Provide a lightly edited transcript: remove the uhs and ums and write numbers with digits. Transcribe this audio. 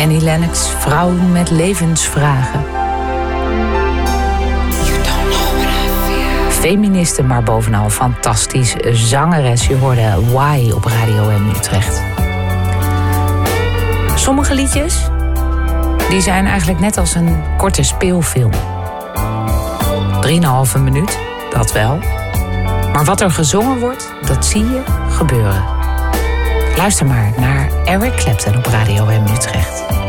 Annie Lennox, vrouw met levensvragen. Feministe, maar bovenal fantastisch zangeres. Je hoorde Why op Radio M Utrecht. Sommige liedjes, die zijn eigenlijk net als een korte speelfilm. 3,5 minuut, dat wel. Maar wat er gezongen wordt, dat zie je gebeuren. Luister maar naar Eric Clapton op Radio M Utrecht.